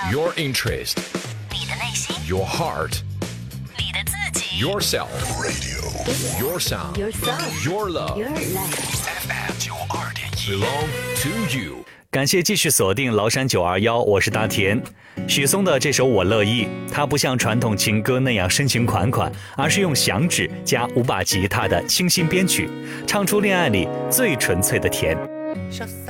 Your interest, 你的内心， your heart, 你的自己。 yourself, radio, your sound, your love. FM 92.1 belong to you. 感谢继续锁定崂山921，我是大田。许嵩的这首《我乐意》，它不像传统情歌那样深情款款，而是用响指加5把吉他的清新编曲，唱出恋爱里最纯粹的甜。